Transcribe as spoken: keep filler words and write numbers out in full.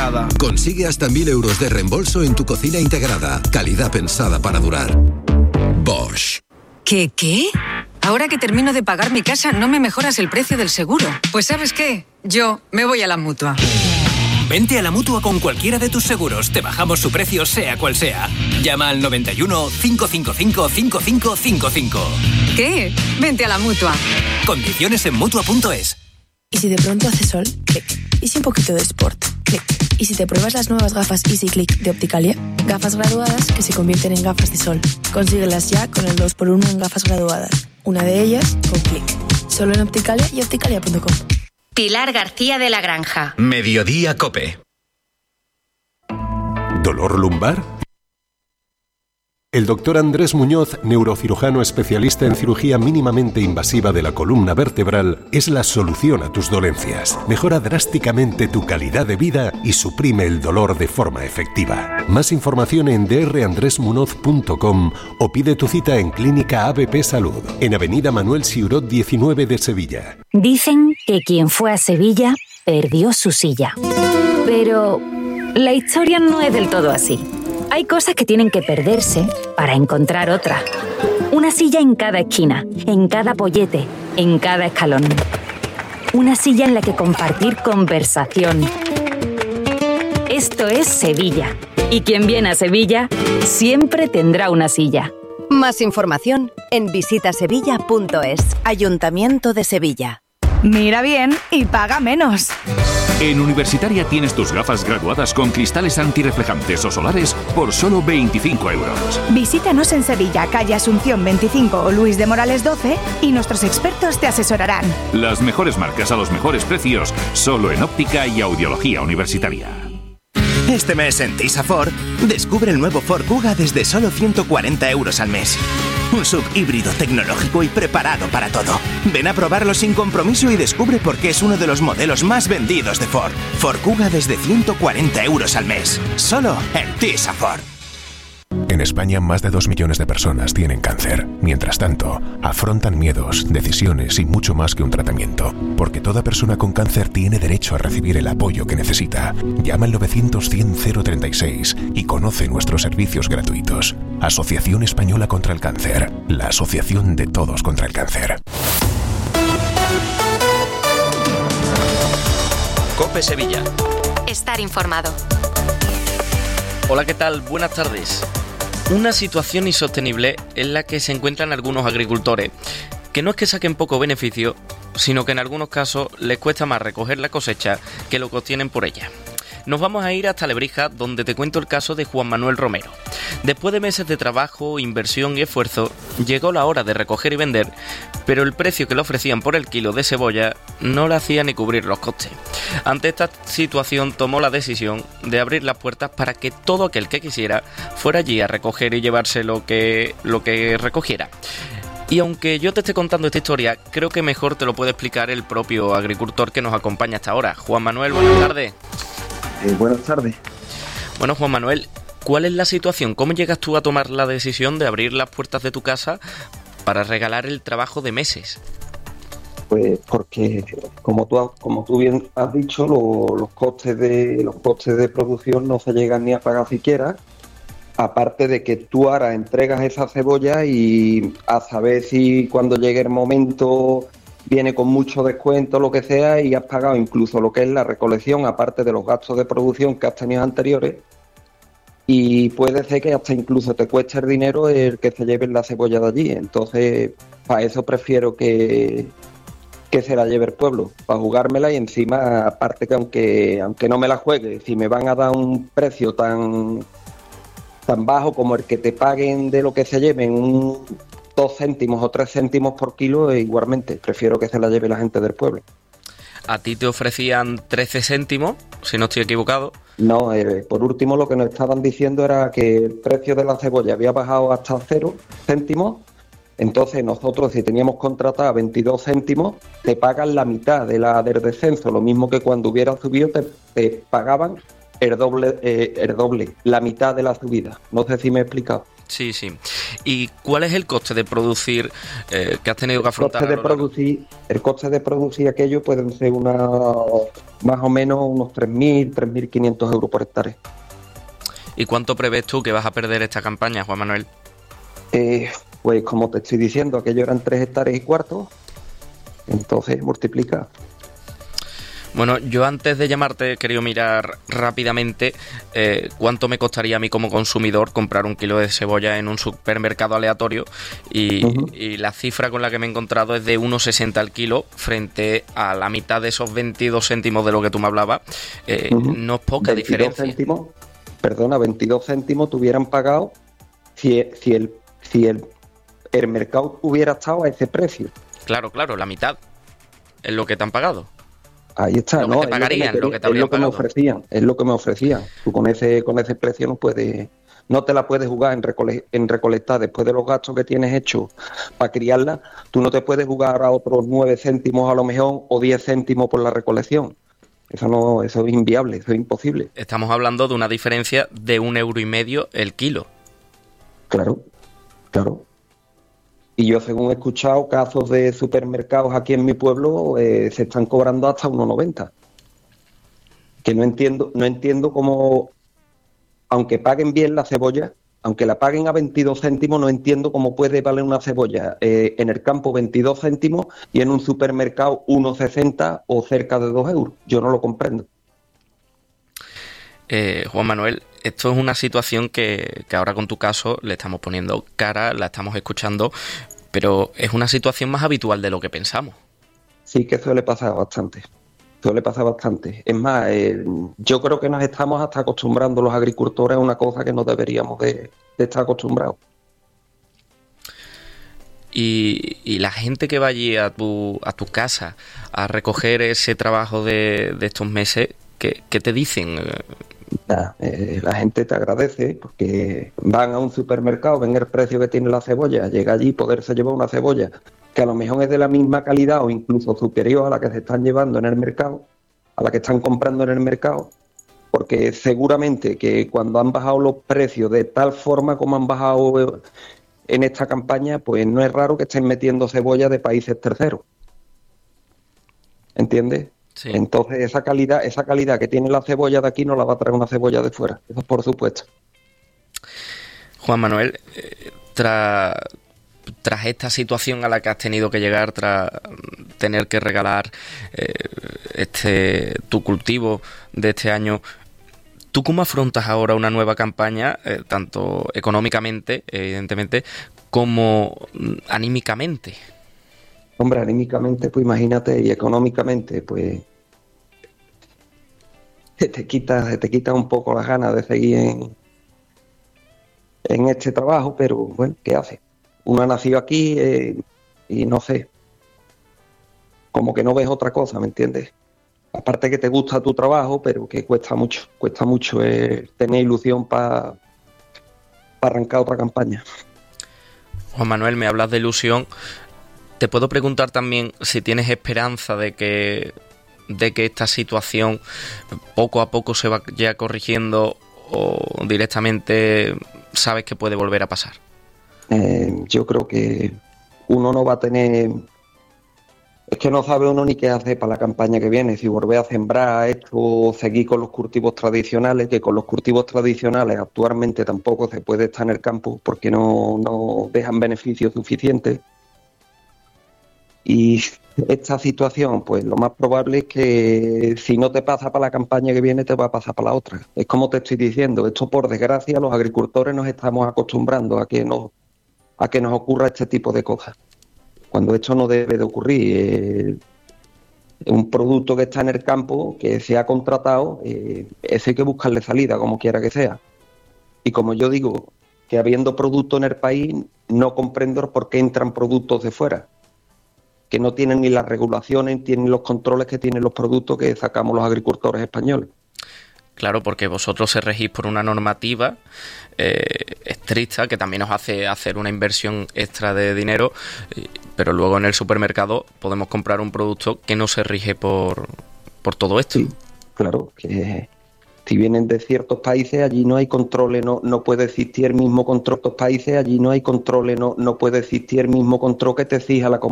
nada. Consigue hasta mil euros de reembolso en tu cocina integrada. Calidad pensada para durar. Bosch. ¿Qué, qué? Ahora que termino de pagar mi casa, ¿no me mejoras el precio del seguro? Pues ¿sabes qué? Yo me voy a la Mutua. Vente a la Mutua con cualquiera de tus seguros. Te bajamos su precio sea cual sea. Llama al noventa y uno, cinco cinco cinco, cinco cinco cinco cinco. ¿Qué? Vente a la Mutua. Condiciones en Mutua punto es. ¿Y si de pronto hace sol? Clic. ¿Y si un poquito de sport? Clic. ¿Y si te pruebas las nuevas gafas Easy Click de Opticalia? Gafas graduadas que se convierten en gafas de sol. Consíguelas ya con el dos por uno en gafas graduadas. Una de ellas con Clic. Solo en Opticalia y opticalia punto com. Pilar García de la Granja. Mediodía Cope. ¿Dolor lumbar? El doctor Andrés Muñoz, neurocirujano especialista en cirugía mínimamente invasiva de la columna vertebral, es la solución a tus dolencias. Mejora drásticamente tu calidad de vida y suprime el dolor de forma efectiva. Más información en d r andres munoz punto com o pide tu cita en Clínica A B P Salud, en Avenida Manuel Siurot diecinueve de Sevilla. Dicen que quien fue a Sevilla perdió su silla. Pero la historia no es del todo así. Hay cosas que tienen que perderse para encontrar otra. Una silla en cada esquina, en cada pollete, en cada escalón. Una silla en la que compartir conversación. Esto es Sevilla. Y quien viene a Sevilla siempre tendrá una silla. Más información en visita sevilla punto es. Ayuntamiento de Sevilla. Mira bien y paga menos. En Universitaria tienes tus gafas graduadas con cristales antirreflejantes o solares por solo veinticinco euros. Visítanos en Sevilla, calle Asunción veinticinco o Luis de Morales doce y nuestros expertos te asesorarán. Las mejores marcas a los mejores precios, solo en óptica y audiología universitaria. Este mes en Tisa Ford, descubre el nuevo Ford Kuga desde solo ciento cuarenta euros al mes. Un sub híbrido tecnológico y preparado para todo. Ven a probarlo sin compromiso y descubre por qué es uno de los modelos más vendidos de Ford. Ford Kuga desde ciento cuarenta euros al mes. Solo en Tisa Ford. En España, más de dos millones de personas tienen cáncer. Mientras tanto, afrontan miedos, decisiones y mucho más que un tratamiento. Porque toda persona con cáncer tiene derecho a recibir el apoyo que necesita. Llama al novecientos cien cero treinta y seis y conoce nuestros servicios gratuitos. Asociación Española contra el Cáncer. La asociación de todos contra el cáncer. COPE Sevilla. Estar informado. Hola, ¿qué tal? Buenas tardes. Una situación insostenible en la que se encuentran algunos agricultores, que no es que saquen poco beneficio, sino que en algunos casos les cuesta más recoger la cosecha que lo que obtienen por ella. Nos vamos a ir hasta Lebrija, donde te cuento el caso de Juan Manuel Romero. Después de meses de trabajo, inversión y esfuerzo, llegó la hora de recoger y vender, pero el precio que le ofrecían por el kilo de cebolla no le hacía ni cubrir los costes. Ante esta situación tomó la decisión de abrir las puertas para que todo aquel que quisiera fuera allí a recoger y llevarse lo que, lo que recogiera. Y aunque yo te esté contando esta historia, creo que mejor te lo puede explicar el propio agricultor que nos acompaña hasta ahora. Juan Manuel, buenas tardes. Eh, buenas tardes. Bueno, Juan Manuel, ¿cuál es la situación? ¿Cómo llegas tú a tomar la decisión de abrir las puertas de tu casa para regalar el trabajo de meses? Pues porque, como tú, como tú bien has dicho, lo, los costes de los costes de producción no se llegan ni a pagar siquiera. Aparte de que tú ahora entregas esa cebolla y a saber si cuando llegue el momento viene con mucho descuento, lo que sea, y has pagado incluso lo que es la recolección, aparte de los gastos de producción que has tenido anteriores, y puede ser que hasta incluso te cueste el dinero el que se lleve la cebolla de allí. Entonces, para eso prefiero que, que se la lleve el pueblo, para jugármela, y encima, aparte que aunque, aunque no me la juegue, si me van a dar un precio tan, tan bajo como el que te paguen de lo que se lleven, un dos céntimos o tres céntimos por kilo, e igualmente prefiero que se la lleve la gente del pueblo. ¿A ti te ofrecían trece céntimos, si no estoy equivocado? No, eh, por último lo que nos estaban diciendo era que el precio de la cebolla había bajado hasta cero céntimos. Entonces nosotros, si teníamos contratada veintidós céntimos, te pagan la mitad de la del descenso, lo mismo que cuando hubiera subido te, te pagaban el doble, eh, el doble, la mitad de la subida. No sé si me he explicado. Sí, sí. ¿Y cuál es el coste de producir eh, que has tenido que afrontar? El coste de producir, el coste de producir aquello pueden ser una, más o menos unos tres mil, tres mil quinientos euros por hectárea. ¿Y cuánto prevés tú que vas a perder esta campaña, Juan Manuel? Eh, pues como te estoy diciendo, aquello eran tres hectáreas y cuarto, entonces multiplica. Bueno, yo antes de llamarte he querido mirar rápidamente eh, cuánto me costaría a mí como consumidor comprar un kilo de cebolla en un supermercado aleatorio y, uh-huh. y la cifra con la que me he encontrado es de uno sesenta al kilo frente a la mitad de esos veintidós céntimos de lo que tú me hablabas. Eh, uh-huh. No es poca diferencia. Céntimos, perdona, veintidós céntimos te hubieran pagado si, si, el, si el, el mercado hubiera estado a ese precio. Claro, claro, la mitad es lo que te han pagado. Ahí está, lo ¿no? Que te pagarían, es lo que, me, lo que te es lo que me pagado. ofrecían, es lo que me ofrecían. Tú con ese con ese precio no puedes, no te la puedes jugar en, recole, en recolectar después de los gastos que tienes hechos para criarla. Tú no te puedes jugar a otros nueve céntimos a lo mejor o diez céntimos por la recolección. Eso no, eso es inviable, eso es imposible. Estamos hablando de una diferencia de un euro y medio el kilo. Claro, claro. Y yo, según he escuchado, casos de supermercados aquí en mi pueblo eh, se están cobrando hasta uno noventa. Que no entiendo, no entiendo cómo, aunque paguen bien la cebolla, aunque la paguen a veintidós céntimos, no entiendo cómo puede valer una cebolla eh, en el campo veintidós céntimos y en un supermercado uno sesenta o cerca de dos euros. Yo no lo comprendo. Eh, Juan Manuel, esto es una situación que, que ahora con tu caso le estamos poniendo cara, la estamos escuchando, pero es una situación más habitual de lo que pensamos. Sí, que suele pasar bastante, suele pasar bastante. Es más, eh, yo creo que nos estamos hasta acostumbrando los agricultores a una cosa que no deberíamos de, de estar acostumbrados. Y, y la gente que va allí a tu, a tu casa a recoger ese trabajo de, de estos meses, ¿qué, qué te dicen? La, eh, la gente te agradece porque van a un supermercado, ven el precio que tiene la cebolla, llega allí poderse llevar una cebolla que a lo mejor es de la misma calidad o incluso superior a la que se están llevando en el mercado, a la que están comprando en el mercado, porque seguramente que cuando han bajado los precios de tal forma como han bajado en esta campaña, pues no es raro que estén metiendo cebolla de países terceros. ¿Entiendes? Sí. Entonces esa calidad, esa calidad que tiene la cebolla de aquí no la va a traer una cebolla de fuera, eso por supuesto. Juan Manuel, eh, tras tras esta situación a la que has tenido que llegar, tras tener que regalar eh, este tu cultivo de este año, ¿tú cómo afrontas ahora una nueva campaña, eh, tanto económicamente, evidentemente, como anímicamente? Hombre, anímicamente, pues imagínate, y económicamente, pues te quita, te quita un poco las ganas de seguir en, en este trabajo, pero bueno, ¿qué hace? Uno ha nacido aquí eh, y no sé, como que no ves otra cosa, ¿me entiendes? Aparte que te gusta tu trabajo, pero que cuesta mucho, cuesta mucho eh, tener ilusión para pa arrancar otra campaña. Juan Manuel, me hablas de ilusión. Te puedo preguntar también si tienes esperanza de que de que esta situación poco a poco se vaya corrigiendo o directamente sabes que puede volver a pasar. Eh, yo creo que uno no va a tener... Es que no sabe uno ni qué hacer para la campaña que viene, si volver a sembrar esto o seguir con los cultivos tradicionales, que con los cultivos tradicionales actualmente tampoco se puede estar en el campo porque no, no dejan beneficios suficientes. Y esta situación, pues lo más probable es que si no te pasa para la campaña que viene, te va a pasar para la otra. Es como te estoy diciendo, esto por desgracia los agricultores nos estamos acostumbrando a que nos, a que nos ocurra este tipo de cosas. Cuando esto no debe de ocurrir. Eh, un producto que está en el campo, que se ha contratado, eh, ese hay que buscarle salida, como quiera que sea. Y como yo digo, que habiendo producto en el país, no comprendo por qué entran productos de fuera, que no tienen ni las regulaciones, tienen los controles que tienen los productos que sacamos los agricultores españoles. Claro, porque vosotros se regís por una normativa eh, estricta que también os hace hacer una inversión extra de dinero, pero luego en el supermercado podemos comprar un producto que no se rige por, por todo esto. Sí, claro, que Si vienen de ciertos países, allí no hay controles, no, no puede existir el mismo control. En otros países, allí no hay controles, no, no puede existir el mismo control que te exija la